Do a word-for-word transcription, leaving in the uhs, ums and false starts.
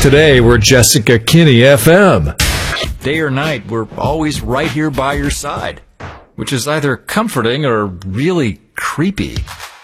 Today, we're Jessica Kinney F M. Day or night, we're always right here by your side, which is either comforting or really creepy.